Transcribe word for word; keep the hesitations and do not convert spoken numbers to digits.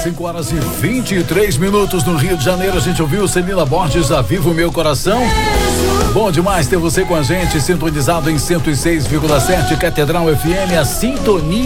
cinco horas e vinte e três minutos no Rio de Janeiro. A gente ouviu Celina Borges, A Viva o Meu Coração. Bom demais ter você com a gente, sintonizado em cento e seis vírgula sete Catedral F M, a sintonia